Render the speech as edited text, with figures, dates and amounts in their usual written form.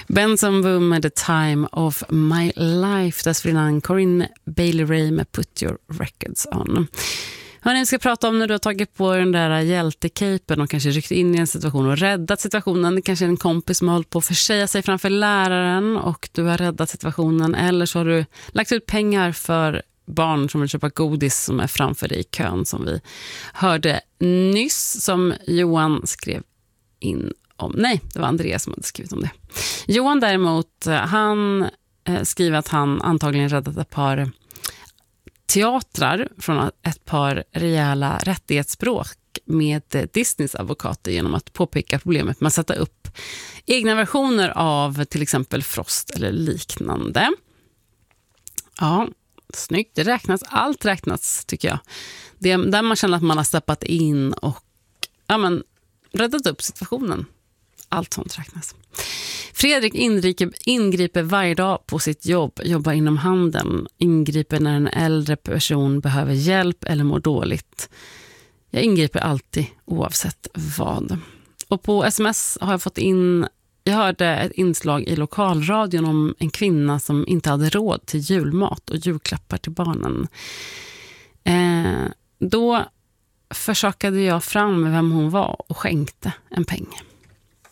Benson Boom med The Time of My Life. Dessförinnan Corinne Bailey Rae med Put Your Records On. Hörrni, vi ska prata om när du har tagit på den där hjältecapen och kanske ryckt in i en situation och räddat situationen. Det kanske är en kompis som har hållit på att försäga sig framför läraren och du har räddat situationen. Eller så har du lagt ut pengar för barn som vill köpa godis som är framför dig i kön, som vi hörde nyss, som Johan skrev in om. Nej, det var Andreas som hade skrivit om det. Johan däremot, han skriver att han antagligen räddat ett par teatrar från ett par rejäla rättighetsbråk med Disneys advokater genom att påpeka problemet med att sätta upp egna versioner av till exempel Frost eller liknande. Ja, snyggt. Det räknas, allt räknas tycker jag. Det är där man känner att man har steppat in och räddat upp situationen. Allt sånt räknas. Fredrik ingriper varje dag på sitt jobb, jobbar inom handeln, ingriper när en äldre person behöver hjälp eller mår dåligt. Jag ingriper alltid oavsett vad. Och på sms har jag fått in, jag hörde ett inslag i lokalradion om en kvinna som inte hade råd till julmat och julklappar till barnen. Då försökade jag fram vem hon var och skänkte en peng.